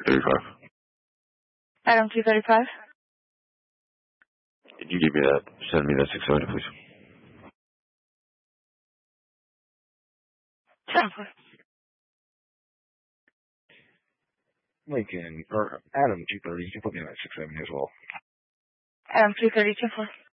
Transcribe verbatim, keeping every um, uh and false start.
thirty-five. Item two thirty-five. Can you give me that? Send me that six seventy, please. Jennifer. Lincoln, or Adam two thirty, you can put me on that six seventy as well. Adam two thirty, Jennifer.